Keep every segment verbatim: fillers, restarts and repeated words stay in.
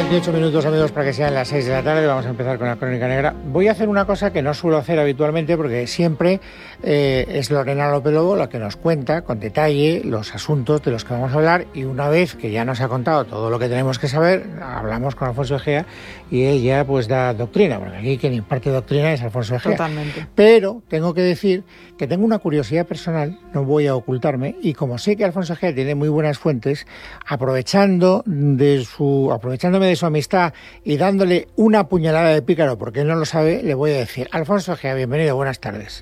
veintiocho minutos, amigos, para que sean las seis de la tarde. Vamos a empezar con la Crónica Negra. Voy a hacer una cosa que no suelo hacer habitualmente, porque siempre eh, es Lorena López Lobo la que nos cuenta con detalle los asuntos de los que vamos a hablar, y una vez que ya nos ha contado todo lo que tenemos que saber, hablamos con Alfonso Egea y él ya pues da doctrina, porque aquí quien imparte doctrina es Alfonso Egea. Totalmente. Pero tengo que decir que tengo una curiosidad personal, no voy a ocultarme, y como sé que Alfonso Egea tiene muy buenas fuentes, aprovechando de su, aprovechándome de su amistad y dándole una puñalada de pícaro, porque él no lo sabe, le voy a decir: Alfonso Egea, bienvenido, buenas tardes.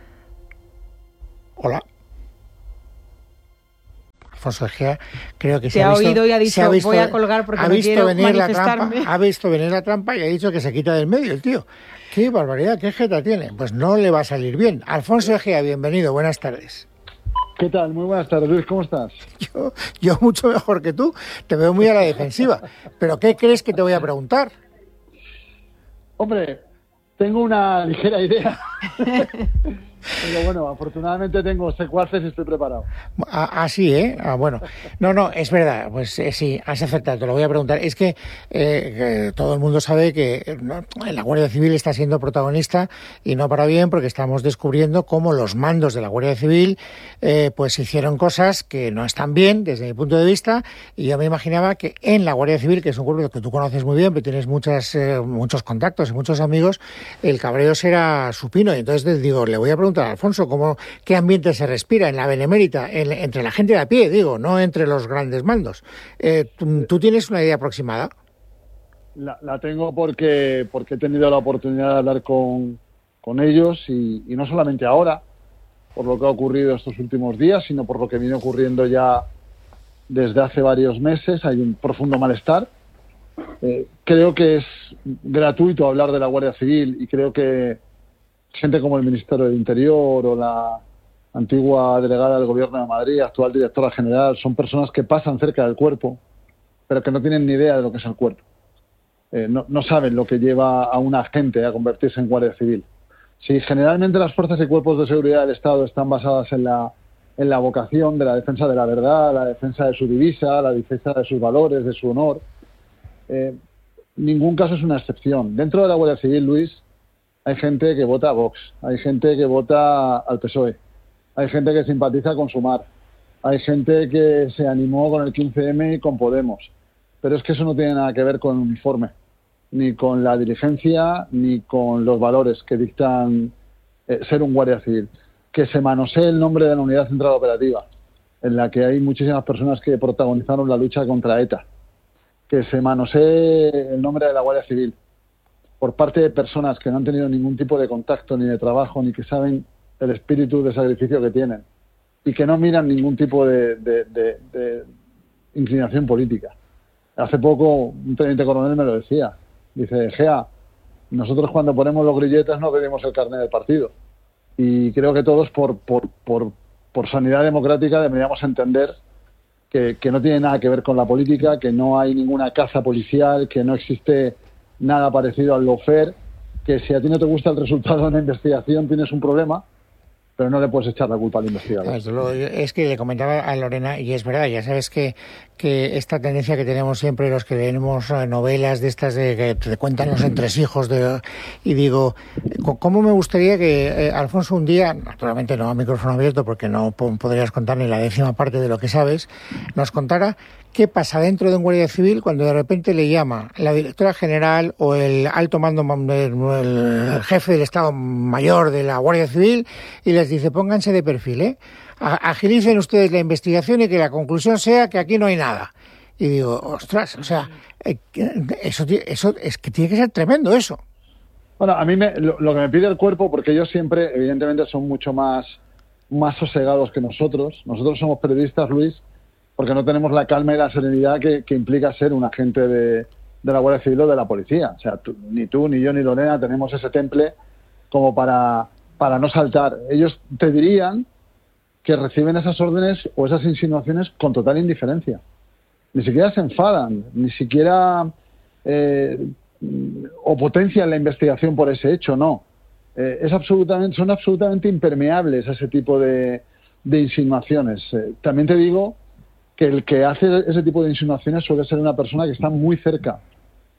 Hola. Alfonso Egea, creo que se, se ha, ha visto, oído y ha dicho, se ha visto, voy a colgar porque ha no visto quiero venir la manifestarme. trampa, ha visto venir la trampa y ha dicho que se quita del medio el tío. ¡Qué barbaridad! ¡Qué jeta tiene! Pues no le va a salir bien. Alfonso Egea, bienvenido, buenas tardes. ¿Qué tal? Muy buenas tardes, Luis, ¿cómo estás? Yo, yo mucho mejor que tú, te veo muy a la defensiva. ¿Pero qué crees que te voy a preguntar? Hombre, tengo una ligera idea. Pero bueno, afortunadamente tengo secuaces y estoy preparado. Ah, sí, ¿eh? Ah, bueno. No, no, es verdad. Pues eh, sí, has acertado, te lo voy a preguntar. Es que, eh, que todo el mundo sabe que ¿no? la Guardia Civil está siendo protagonista, y no para bien, porque estamos descubriendo cómo los mandos de la Guardia Civil eh, pues hicieron cosas que no están bien desde mi punto de vista, y yo me imaginaba que en la Guardia Civil, que es un cuerpo que tú conoces muy bien, pero tienes muchas, eh, muchos contactos y muchos amigos, el cabreo será supino. Y entonces te digo, le voy a preguntar: Alfonso, ¿cómo, ¿qué ambiente se respira en la Benemérita, en, entre la gente de a pie, digo, no entre los grandes mandos? Eh, ¿tú, ¿Tú tienes una idea aproximada? La, la tengo porque, porque he tenido la oportunidad de hablar con, con ellos, y, y no solamente ahora, por lo que ha ocurrido estos últimos días, sino por lo que viene ocurriendo ya desde hace varios meses. Hay un profundo malestar. Eh, creo que es gratuito hablar de la Guardia Civil, y creo que gente como el Ministerio del Interior o la antigua delegada del Gobierno de Madrid, actual directora general, son personas que pasan cerca del cuerpo, pero que no tienen ni idea de lo que es el cuerpo. Eh, no, no saben lo que lleva a un agente a convertirse en Guardia Civil. Si generalmente las fuerzas y cuerpos de seguridad del Estado están basadas en la, en la vocación de la defensa de la verdad, la defensa de su divisa, la defensa de sus valores, de su honor, eh, ningún caso es una excepción. Dentro de la Guardia Civil, Luis, hay gente que vota a Vox, hay gente que vota al P S O E, hay gente que simpatiza con Sumar, hay gente que se animó con el quince eme y con Podemos. Pero es que eso no tiene nada que ver con el uniforme, ni con la diligencia, ni con los valores que dictan eh, ser un guardia civil. Que se manosee el nombre de la Unidad Central Operativa, en la que hay muchísimas personas que protagonizaron la lucha contra ETA. Que se manosee el nombre de la Guardia Civil por parte de personas que no han tenido ningún tipo de contacto ni de trabajo, ni que saben el espíritu de sacrificio que tienen, y que no miran ningún tipo de, de, de, de inclinación política. Hace poco un teniente coronel me lo decía, dice: Gea, nosotros cuando ponemos los grilletes no pedimos el carnet del partido, y creo que todos por, por, por, por sanidad democrática deberíamos entender que, que no tiene nada que ver con la política, que no hay ninguna caza policial, que no existe nada parecido al lawfare, que si a ti no te gusta el resultado de una investigación tienes un problema, pero no le puedes echar la culpa al investigador. Es que le comentaba a Lorena, y es verdad, ya sabes que, que esta tendencia que tenemos siempre los que leemos novelas de estas de que te cuentan los entresijos, de, y digo, ¿cómo me gustaría que eh, Alfonso un día, naturalmente no a micrófono abierto porque no podrías contar ni la décima parte de lo que sabes, nos contara qué pasa dentro de un guardia civil cuando de repente le llama la directora general o el alto mando, el jefe del Estado Mayor de la Guardia Civil, y les dice: pónganse de perfil, ¿eh? Agilicen ustedes la investigación y que la conclusión sea que aquí no hay nada. Y digo, ostras, o sea, eso, eso es que tiene que ser tremendo eso. Bueno, a mí me, lo, lo que me pide el cuerpo, porque ellos siempre, evidentemente, son mucho más, más sosegados que nosotros. Nosotros somos periodistas, Luis, porque no tenemos la calma y la serenidad que, que implica ser un agente de, de la Guardia Civil o de la policía. O sea, tú, ni tú, ni yo, ni Lorena tenemos ese temple como para, para no saltar. Ellos te dirían que reciben esas órdenes o esas insinuaciones con total indiferencia. Ni siquiera se enfadan, ni siquiera eh, o potencian la investigación por ese hecho, no. Eh, es absolutamente, son absolutamente impermeables a ese tipo de, de insinuaciones. Eh, también te digo que el que hace ese tipo de insinuaciones suele ser una persona que está muy cerca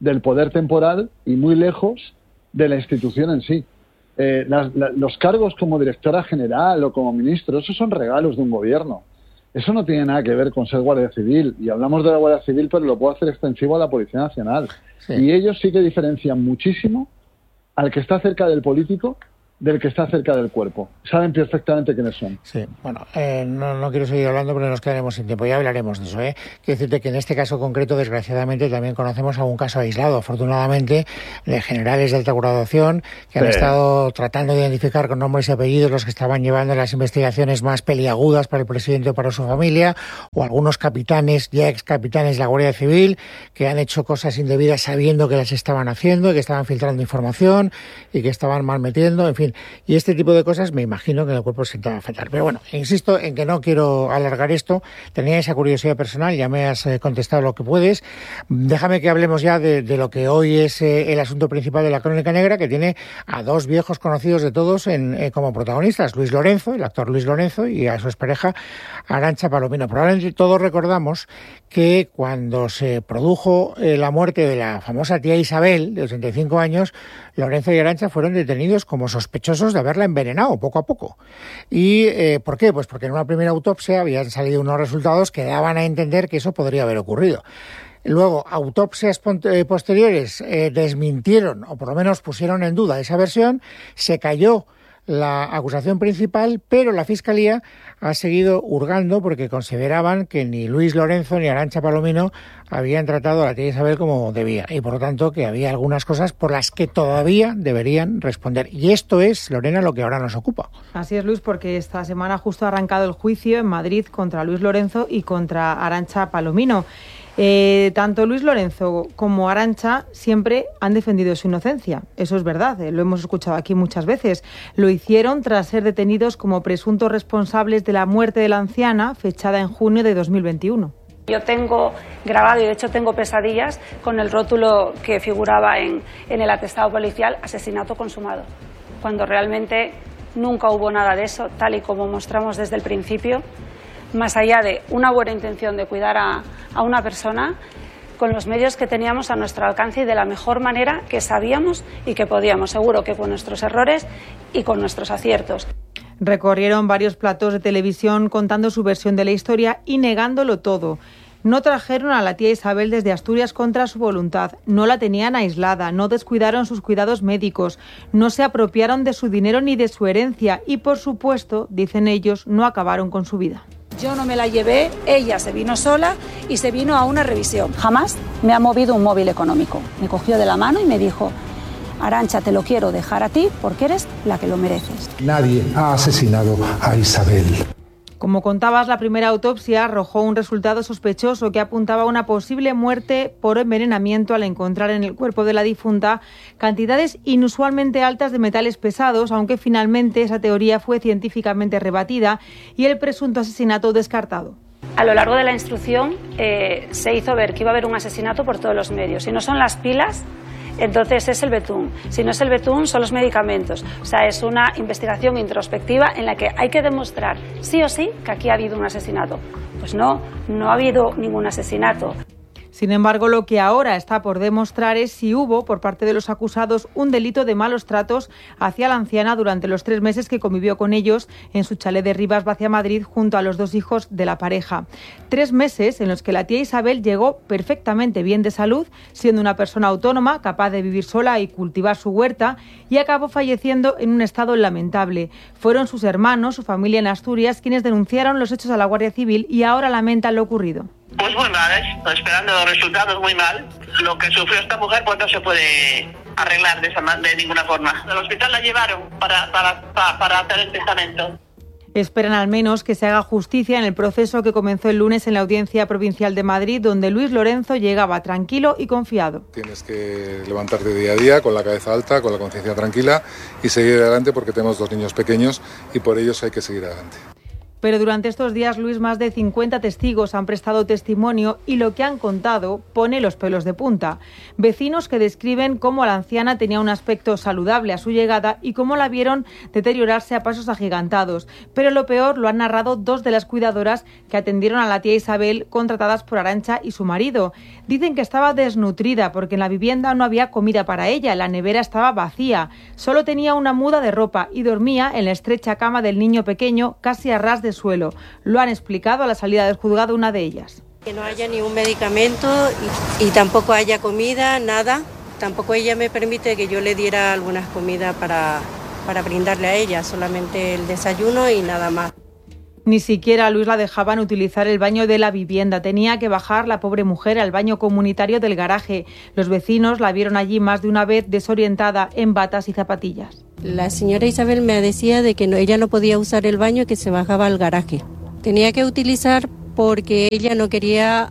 del poder temporal y muy lejos de la institución en sí. Eh, las, la, los cargos como directora general o como ministro, esos son regalos de un gobierno. Eso no tiene nada que ver con ser Guardia Civil. Y hablamos de la Guardia Civil, pero lo puedo hacer extensivo a la Policía Nacional. Sí. Y ellos sí que diferencian muchísimo al que está cerca del político del que está cerca del cuerpo. Saben perfectamente quiénes son. Sí, bueno, eh, no, no quiero seguir hablando porque nos quedaremos sin tiempo. Ya hablaremos de eso, ¿eh? Quiero decirte que en este caso concreto, desgraciadamente, también conocemos algún caso aislado, afortunadamente, de generales de alta graduación que han sí. estado tratando de identificar con nombres y apellidos los que estaban llevando las investigaciones más peliagudas para el presidente o para su familia, o algunos capitanes, ya ex capitanes de la Guardia Civil, que han hecho cosas indebidas sabiendo que las estaban haciendo, y que estaban filtrando información y que estaban mal metiendo, en fin. Y este tipo de cosas me imagino que en el cuerpo se intenta afectar. Pero bueno, insisto en que no quiero alargar esto. Tenía esa curiosidad personal, ya me has eh, contestado lo que puedes. Déjame que hablemos ya de, de lo que hoy es eh, el asunto principal de la Crónica Negra, que tiene a dos viejos conocidos de todos en, eh, como protagonistas. Luis Lorenzo, el actor Luis Lorenzo, y a su expareja Arantxa Palomino. Probablemente todos recordamos que cuando se produjo eh, la muerte de la famosa tía Isabel, de ochenta y cinco años, Lorenzo y Arantxa fueron detenidos como sospechosos de haberla envenenado poco a poco. ¿Y eh, por qué? Pues porque en una primera autopsia habían salido unos resultados que daban a entender que eso podría haber ocurrido. Luego, autopsias posteriores eh, desmintieron, o por lo menos pusieron en duda esa versión, se cayó la acusación principal, pero la Fiscalía ha seguido hurgando porque consideraban que ni Luis Lorenzo ni Arantxa Palomino habían tratado a la tía Isabel como debía, y por lo tanto que había algunas cosas por las que todavía deberían responder. Y esto es, Lorena, lo que ahora nos ocupa. Así es, Luis, porque esta semana justo ha arrancado el juicio en Madrid contra Luis Lorenzo y contra Arantxa Palomino. Eh, tanto Luis Lorenzo como Arantxa siempre han defendido su inocencia. Eso es verdad, eh, lo hemos escuchado aquí muchas veces. Lo hicieron tras ser detenidos como presuntos responsables de la muerte de la anciana, fechada en junio de dos mil veintiuno. Yo tengo grabado, y de hecho tengo pesadillas con el rótulo que figuraba en, en el atestado policial, asesinato consumado, cuando realmente nunca hubo nada de eso, tal y como mostramos desde el principio. Más allá de una buena intención de cuidar a, a una persona, con los medios que teníamos a nuestro alcance y de la mejor manera que sabíamos y que podíamos, seguro que con nuestros errores y con nuestros aciertos. Recorrieron varios platós de televisión contando su versión de la historia y negándolo todo. No trajeron a la tía Isabel desde Asturias contra su voluntad, no la tenían aislada, no descuidaron sus cuidados médicos, no se apropiaron de su dinero ni de su herencia y, por supuesto, dicen ellos, no acabaron con su vida. Yo no me la llevé, ella se vino sola y se vino a una revisión. Jamás me ha movido un móvil económico. Me cogió de la mano y me dijo: Arantxa, te lo quiero dejar a ti porque eres la que lo mereces. Nadie ha asesinado a Isabel. Como contabas, la primera autopsia arrojó un resultado sospechoso que apuntaba a una posible muerte por envenenamiento al encontrar en el cuerpo de la difunta cantidades inusualmente altas de metales pesados, aunque finalmente esa teoría fue científicamente rebatida y el presunto asesinato descartado. A lo largo de la instrucción eh, se hizo ver que iba a haber un asesinato por todos los medios. Si no son las pilas, entonces es el betún. Si no es el betún, son los medicamentos. O sea, es una investigación introspectiva en la que hay que demostrar sí o sí que aquí ha habido un asesinato. Pues no, no ha habido ningún asesinato. Sin embargo, lo que ahora está por demostrar es si hubo, por parte de los acusados, un delito de malos tratos hacia la anciana durante los tres meses que convivió con ellos en su chalet de Rivas Vacia, Madrid, junto a los dos hijos de la pareja. Tres meses en los que la tía Isabel llegó perfectamente bien de salud, siendo una persona autónoma, capaz de vivir sola y cultivar su huerta, y acabó falleciendo en un estado lamentable. Fueron sus hermanos, su familia en Asturias, quienes denunciaron los hechos a la Guardia Civil y ahora lamentan lo ocurrido. Pues muy mal, ¿eh? Esperando resultados muy mal. Lo que sufrió esta mujer pues no se puede arreglar de, esa, de ninguna forma. Al hospital la llevaron para, para, para, para hacer el testamento. Esperan al menos que se haga justicia en el proceso que comenzó el lunes en la Audiencia Provincial de Madrid, donde Luis Lorenzo llegaba tranquilo y confiado. Tienes que levantarte día a día con la cabeza alta, con la conciencia tranquila y seguir adelante porque tenemos dos niños pequeños y por ellos hay que seguir adelante. Pero durante estos días, Luis, más de cincuenta testigos han prestado testimonio y lo que han contado pone los pelos de punta. Vecinos que describen cómo la anciana tenía un aspecto saludable a su llegada y cómo la vieron deteriorarse a pasos agigantados. Pero lo peor lo han narrado dos de las cuidadoras que atendieron a la tía Isabel, contratadas por Arantxa y su marido. Dicen que estaba desnutrida porque en la vivienda no había comida para ella, la nevera estaba vacía, solo tenía una muda de ropa y dormía en la estrecha cama del niño pequeño, casi a ras de suelo. Lo han explicado a la salida del juzgado una de ellas. Que no haya ni un medicamento y, y tampoco haya comida, nada. Tampoco ella me permite que yo le diera algunas comidas para, para brindarle a ella, solamente el desayuno y nada más. Ni siquiera a Luis la dejaban utilizar el baño de la vivienda. Tenía que bajar la pobre mujer al baño comunitario del garaje. Los vecinos la vieron allí más de una vez desorientada en batas y zapatillas. La señora Isabel me decía de que no, ella no podía usar el baño y que se bajaba al garaje. Tenía que utilizar porque ella no quería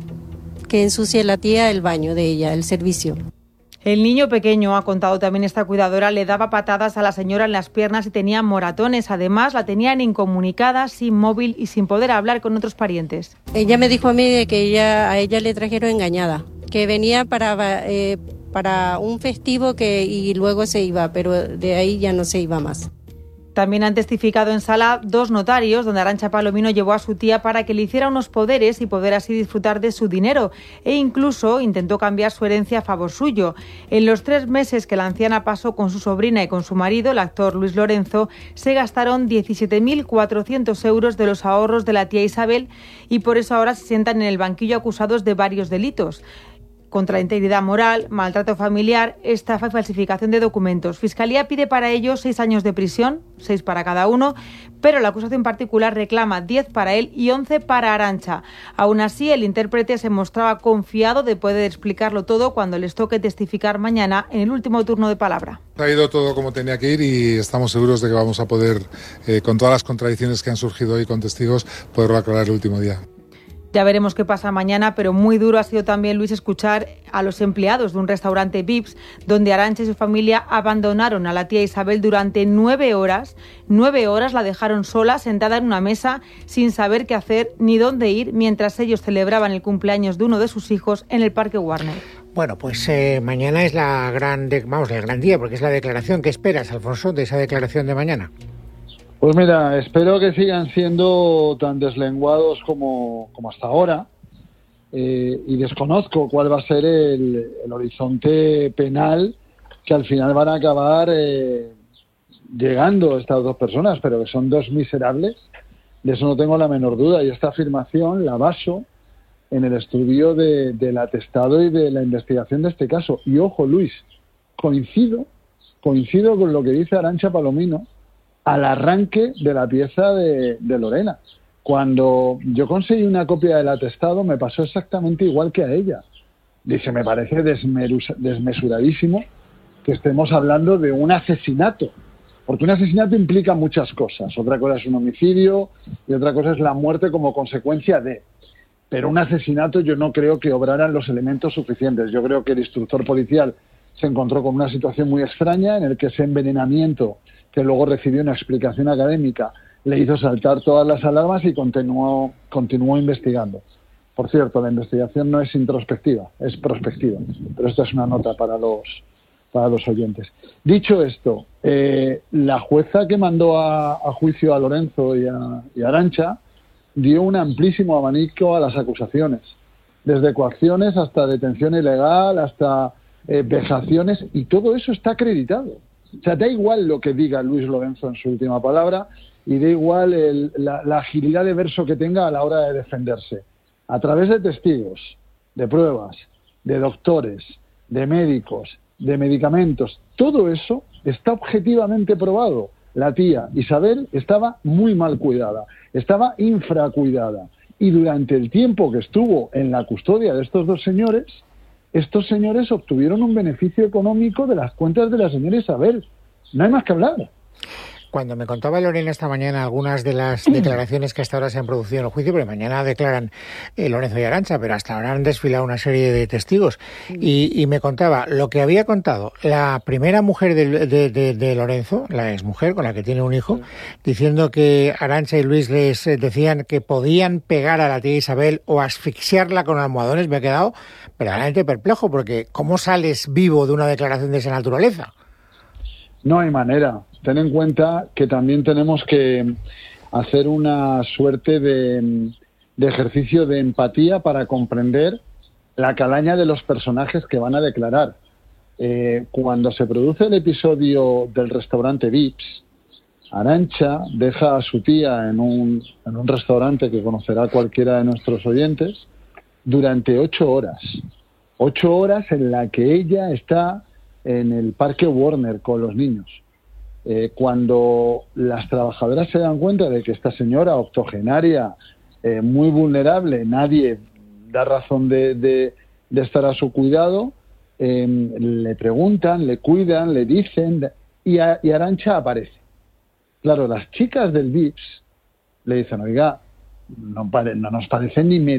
que ensucie la tía el baño de ella, el servicio. El niño pequeño, ha contado también esta cuidadora, le daba patadas a la señora en las piernas y tenía moratones. Además, la tenían incomunicada, sin móvil y sin poder hablar con otros parientes. Ella me dijo a mí de que ella, a ella le trajeron engañada, que venía para, eh, para un festivo que, y luego se iba, pero de ahí ya no se iba más. También han testificado en sala dos notarios, donde Arantxa Palomino llevó a su tía para que le hiciera unos poderes y poder así disfrutar de su dinero, e incluso intentó cambiar su herencia a favor suyo. En los tres meses que la anciana pasó con su sobrina y con su marido, el actor Luis Lorenzo, se gastaron diecisiete mil cuatrocientos euros de los ahorros de la tía Isabel y por eso ahora se sientan en el banquillo acusados de varios delitos: contra la integridad moral, maltrato familiar, estafa y falsificación de documentos. Fiscalía pide para ellos seis años de prisión, seis para cada uno, pero la acusación particular reclama diez para él y once para Arantxa. Aún así, el intérprete se mostraba confiado de poder explicarlo todo cuando les toque testificar mañana en el último turno de palabra. Ha ido todo como tenía que ir y estamos seguros de que vamos a poder, eh, con todas las contradicciones que han surgido hoy con testigos, poderlo aclarar el último día. Ya veremos qué pasa mañana, pero muy duro ha sido también, Luis, escuchar a los empleados de un restaurante Vips, donde Arantxa y su familia abandonaron a la tía Isabel durante nueve horas. Nueve horas la dejaron sola, sentada en una mesa, sin saber qué hacer ni dónde ir, mientras ellos celebraban el cumpleaños de uno de sus hijos en el Parque Warner. Bueno, pues eh, mañana es la gran, de, vamos, el gran día, porque es la declaración. ¿Qué esperas, Alfonso, de esa declaración de mañana? Pues mira, espero que sigan siendo tan deslenguados como, como hasta ahora, eh, y desconozco cuál va a ser el, el horizonte penal que al final van a acabar eh, llegando estas dos personas, pero que son dos miserables, de eso no tengo la menor duda, y esta afirmación la baso en el estudio de, del atestado y de la investigación de este caso. Y ojo, Luis, coincido, coincido con lo que dice Arantxa Palomino al arranque de la pieza de, de Lorena. Cuando yo conseguí una copia del atestado me pasó exactamente igual que a ella. Dice, me parece desmerus- desmesuradísimo que estemos hablando de un asesinato, porque un asesinato implica muchas cosas. Otra cosa es un homicidio y otra cosa es la muerte como consecuencia de. Pero un asesinato yo no creo que obraran los elementos suficientes. Yo creo que el instructor policial se encontró con una situación muy extraña en el que ese envenenamiento, que luego recibió una explicación académica, le hizo saltar todas las alarmas y continuó, continuó investigando. Por cierto, la investigación no es introspectiva, es prospectiva, pero esta es una nota para los, para los oyentes. Dicho esto, eh, la jueza que mandó a, a juicio a Lorenzo y a, y a Arantxa dio un amplísimo abanico a las acusaciones, desde coacciones hasta detención ilegal, hasta eh, vejaciones, y todo eso está acreditado. O sea, da igual lo que diga Luis Lorenzo en su última palabra y da igual el, la, la agilidad de verso que tenga a la hora de defenderse. A través de testigos, de pruebas, de doctores, de médicos, de medicamentos, todo eso está objetivamente probado. La tía Isabel estaba muy mal cuidada, estaba infracuidada, y durante el tiempo que estuvo en la custodia de estos dos señores, estos señores obtuvieron un beneficio económico de las cuentas de la señora Isabel. No hay más que hablar. Cuando me contaba Lorena esta mañana algunas de las declaraciones que hasta ahora se han producido en el juicio, porque mañana declaran eh, Lorenzo y Arantxa, pero hasta ahora han desfilado una serie de testigos, y, y me contaba lo que había contado la primera mujer de, de, de, de Lorenzo, la exmujer con la que tiene un hijo, diciendo que Arantxa y Luis les decían que podían pegar a la tía Isabel o asfixiarla con almohadones. Me he quedado verdaderamente perplejo, porque ¿cómo sales vivo de una declaración de esa naturaleza? No hay manera. Ten en cuenta que también tenemos que hacer una suerte de, de ejercicio de empatía para comprender la calaña de los personajes que van a declarar. Eh, cuando se produce el episodio del restaurante Vips, Arantxa deja a su tía en un, en un restaurante que conocerá cualquiera de nuestros oyentes durante ocho horas. Ocho horas en la que ella está en el Parque Warner con los niños. Eh, cuando las trabajadoras se dan cuenta de que esta señora octogenaria, eh, muy vulnerable, nadie da razón de, de, de estar a su cuidado, eh, le preguntan, le cuidan, le dicen, y, a, y Arantxa aparece. Claro, las chicas del Vips le dicen, oiga, no, pare, no nos parece ni medio